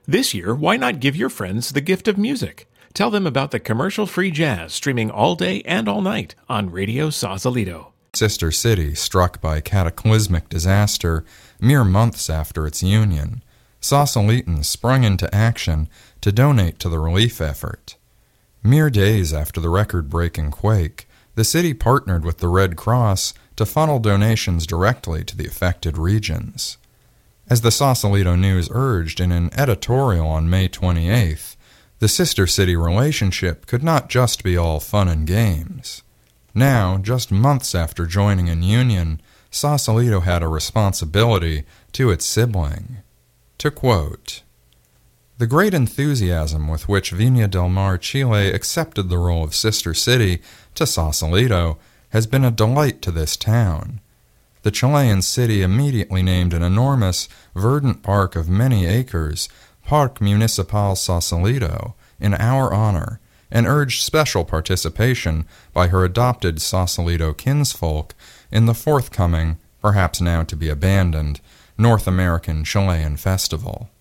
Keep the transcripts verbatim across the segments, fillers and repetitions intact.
This year, why not give your friends the gift of music? Tell them about the commercial-free jazz streaming all day and all night on Radio Sausalito. Sister City, struck by cataclysmic disaster mere months after its union, Sausalitans sprung into action to donate to the relief effort. Mere days after the record-breaking quake, the city partnered with the Red Cross to funnel donations directly to the affected regions. As the Sausalito News urged in an editorial on May twenty-eighth, the Sister City relationship could not just be all fun and games. Now, just months after joining in union, Sausalito had a responsibility to its sibling. To quote, "The great enthusiasm with which Viña del Mar, Chile accepted the role of Sister City to Sausalito has been a delight to this town. The Chilean city immediately named an enormous, verdant park of many acres, Parque Municipal Sausalito, in our honor, and urged special participation by her adopted Sausalito kinsfolk in the forthcoming, perhaps now to be abandoned, North American Chilean Festival.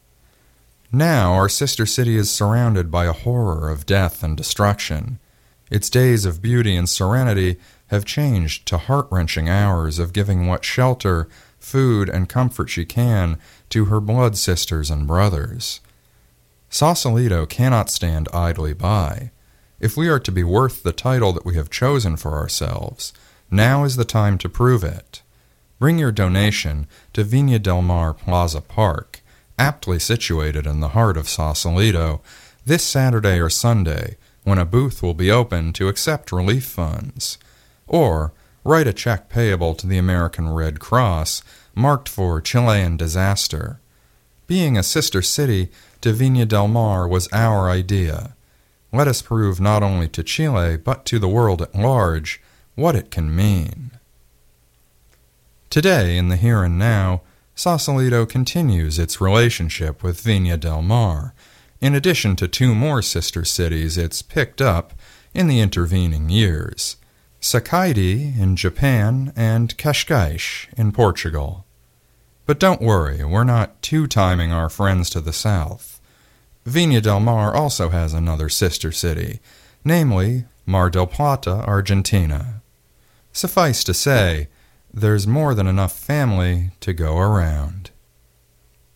Now our sister city is surrounded by a horror of death and destruction. Its days of beauty and serenity have changed to heart-wrenching hours of giving what shelter, food, and comfort she can to her blood sisters and brothers. Sausalito cannot stand idly by. If we are to be worth the title that we have chosen for ourselves, now is the time to prove it. Bring your donation to Viña del Mar Plaza Park, aptly situated in the heart of Sausalito, this Saturday or Sunday, when a booth will be open to accept relief funds. Or write a check payable to the American Red Cross, marked for Chilean disaster. Being a sister city to Viña del Mar was our idea. Let us prove not only to Chile, but to the world at large, what it can mean." Today, in the here and now, Sausalito continues its relationship with Viña del Mar, in addition to two more sister cities it's picked up in the intervening years, Sakaide in Japan and Cascais in Portugal. But don't worry, we're not two-timing our friends to the south. Viña del Mar also has another sister city, namely Mar del Plata, Argentina. Suffice to say, there's more than enough family to go around.